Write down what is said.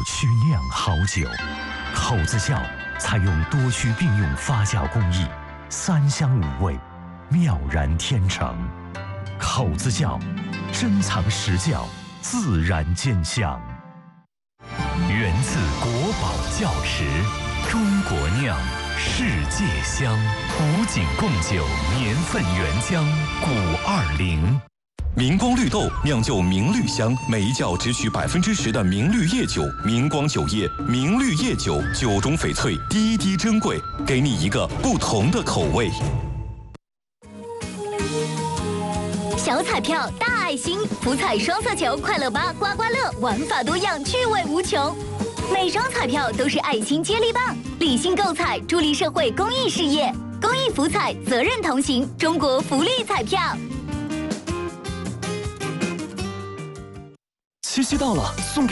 区酿好酒。口子窖采用多区并用发酵工艺，3香5味，妙然天成。口子窖，珍藏实窖，自然兼香。源自国宝窖池，中国酿，世界香。古井贡酒年份原浆520。 明光绿豆酿就明绿香，每一窖只取10%的明绿叶酒。明光酒业，明绿叶酒，酒中翡翠，滴滴珍贵，给你一个不同的口味。 小彩票大爱心，福彩双色球快乐8刮刮乐，玩法多样，趣味无穷。每张彩票都是爱心接力棒，理性购彩，助力社会公益事业。公益福彩，责任同行，中国福利彩票。 七夕到了，送给